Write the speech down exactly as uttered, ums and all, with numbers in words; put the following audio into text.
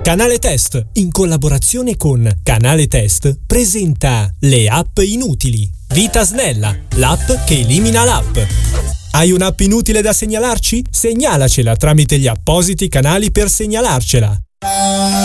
Canale Test, in collaborazione con Canale Test, presenta le app inutili. Vita Snella, l'app che elimina l'app. Hai un'app inutile da segnalarci? Segnalacela tramite gli appositi canali per segnalarcela.